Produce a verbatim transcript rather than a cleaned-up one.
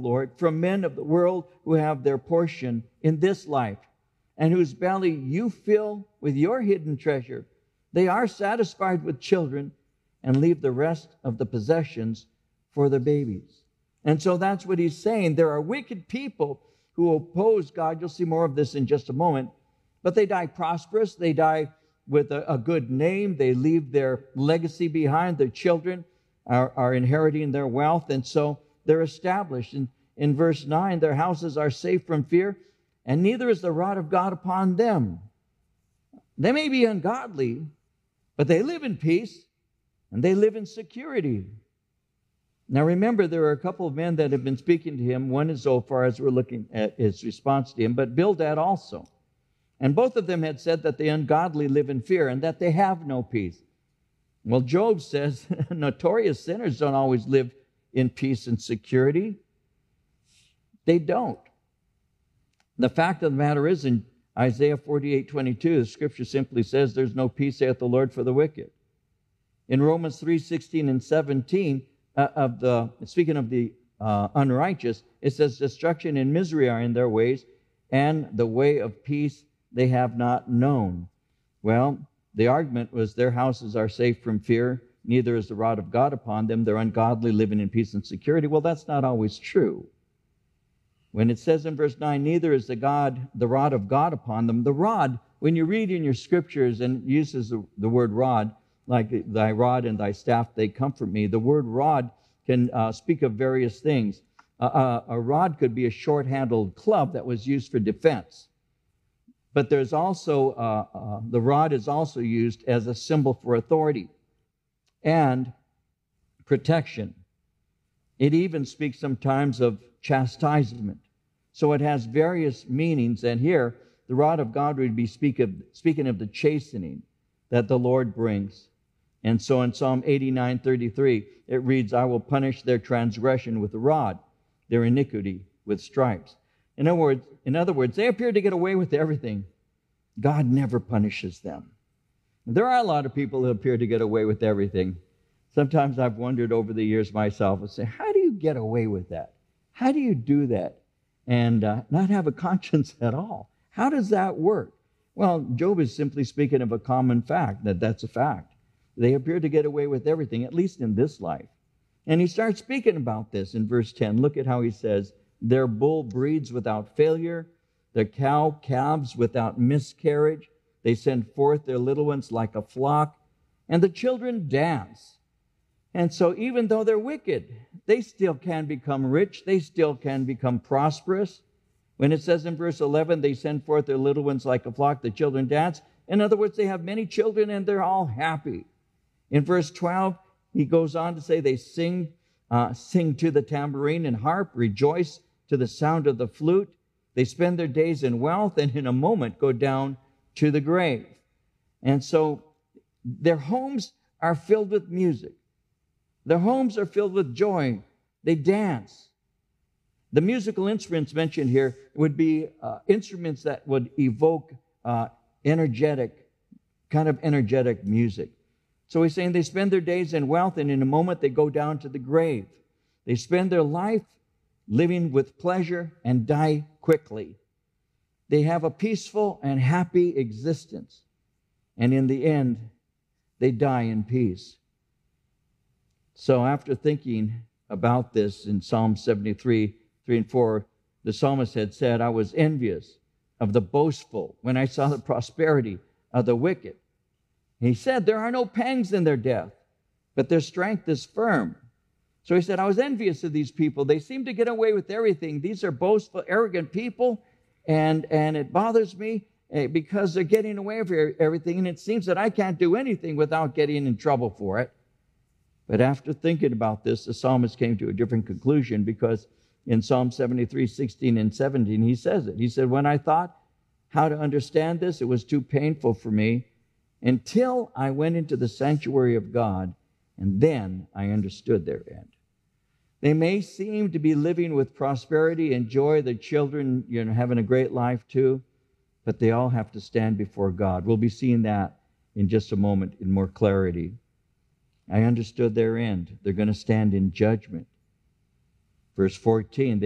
Lord, from men of the world who have their portion in this life, and whose belly you fill with your hidden treasure. They are satisfied with children and leave the rest of the possessions for the babies. And so that's what he's saying. There are wicked people who oppose God. You'll see more of this in just a moment. But they die prosperous. They die with a, a good name. They leave their legacy behind. Their children are, are inheriting their wealth. And so they're established. In, in verse nine, their houses are safe from fear, and neither is the rod of God upon them. They may be ungodly, but they live in peace, and they live in security. Now remember, there are a couple of men that have been speaking to him. One is Zophar, as we're looking at his response to him, but Bildad also. And both of them had said that the ungodly live in fear and that they have no peace. Well, Job says notorious sinners don't always live in peace and security. They don't. The fact of the matter is, in Isaiah forty-eight twenty-two, the scripture simply says, there's no peace, saith the Lord, for the wicked. In Romans three sixteen and seventeen, uh, of the speaking of the uh, unrighteous, it says, destruction and misery are in their ways, and the way of peace they have not known. Well, the argument was their houses are safe from fear, neither is the rod of God upon them. They're ungodly, living in peace and security. Well, that's not always true. When it says in verse nine, neither is the God, the rod of God upon them. The rod, when you read in your scriptures and it uses the, the word rod, like thy rod and thy staff, they comfort me. The word rod can uh, speak of various things. Uh, uh, a rod could be a short-handled club that was used for defense. But there's also, uh, uh, the rod is also used as a symbol for authority and protection. It even speaks sometimes of chastisement. So it has various meanings, and here the rod of God would be speak of, speaking of the chastening that the Lord brings. And so in Psalm eighty-nine thirty-three, it reads, I will punish their transgression with a rod, their iniquity with stripes. In other words, in other words, they appear to get away with everything. God never punishes them. There are a lot of people who appear to get away with everything. Sometimes I've wondered over the years myself and say, how do you get away with that? How do you do that and uh, not have a conscience at all? How does that work? Well, Job is simply speaking of a common fact, that that's a fact. They appear to get away with everything, at least in this life. And he starts speaking about this in verse ten. Look at how he says, their bull breeds without failure, their cow calves without miscarriage. They send forth their little ones like a flock, and the children dance. And so even though they're wicked, they still can become rich. They still can become prosperous. When it says in verse eleven, they send forth their little ones like a flock, the children dance. In other words, they have many children and they're all happy. In verse twelve, he goes on to say they sing, uh, sing to the tambourine and harp, rejoice to the sound of the flute. They spend their days in wealth and in a moment go down to the grave. And so their homes are filled with music. Their homes are filled with joy. They dance. The musical instruments mentioned here would be uh, instruments that would evoke uh, energetic, kind of energetic music. So he's saying they spend their days in wealth, and in a moment they go down to the grave. They spend their life living with pleasure and die quickly. They have a peaceful and happy existence. And in the end, they die in peace. So after thinking about this in Psalm seventy-three, three and four, the psalmist had said, I was envious of the boastful when I saw the prosperity of the wicked. He said, there are no pangs in their death, but their strength is firm. So he said, I was envious of these people. They seem to get away with everything. These are boastful, arrogant people, and, and it bothers me because they're getting away with everything, and it seems that I can't do anything without getting in trouble for it. But after thinking about this, the psalmist came to a different conclusion, because in Psalm seventy-three, sixteen and seventeen, he says it. He said, when I thought how to understand this, it was too painful for me until I went into the sanctuary of God, and then I understood their end. They may seem to be living with prosperity and joy, the children, you know, having a great life too, but they all have to stand before God. We'll be seeing that in just a moment in more clarity. I understood their end. They're going to stand in judgment. Verse fourteen,